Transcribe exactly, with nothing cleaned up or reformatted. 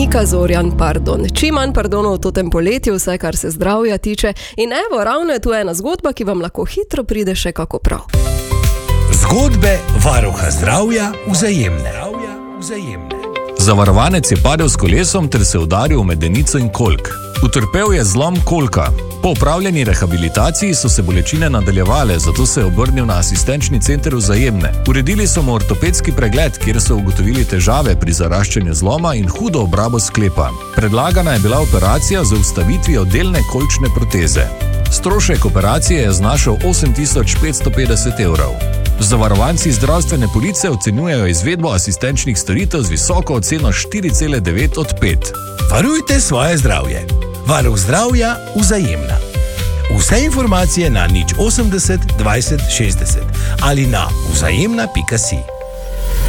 Nika Zorjan, pardon. Čim manj pardonov v tem poletju, vse kar se zdravja tiče. In evo, ravno je tu ena zgodba, ki vam lahko hitro pride še kako prav. Zgodbe varuha zdravja Vzajemne. Zavarovanec je padel s kolesom ter se udaril v medenico in kolk. Utrpel je zlom kolka. Po opravljeni rehabilitaciji so se bolečine nadaljevale, zato se je obrnil na asistenčni center Vzajemne. Uredili so mu ortopedski pregled, kjer so ugotovili težave pri zaraščanju zloma in hudo obrabo sklepa. Predlagana je bila operacija z vstavitvijo delne kolčne proteze. Strošek operacije je znašal osem tisoč petsto petdeset evrov. Zavarovanci zdravstvene police ocenjujejo izvedbo asistenčnih storitev z visoko oceno štiri cele devet od pet. Varujte svoje zdravje. Varuh zdravja Vzajemna. Vse informacije na nič osemdeset dvajset šestdeset ali na vzajemna pika si.